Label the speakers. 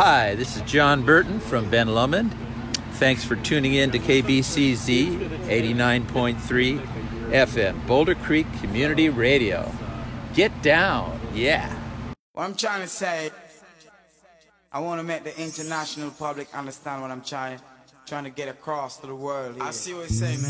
Speaker 1: Hi, this is John Burton from Ben Lomond. Thanks for tuning in to KBCZ 89.3 FM, Boulder Creek Community Radio. Get down, yeah.
Speaker 2: What I'm trying to say, I want to make the international public understand what I'm trying to get across to the world here. I see what you're saying, man.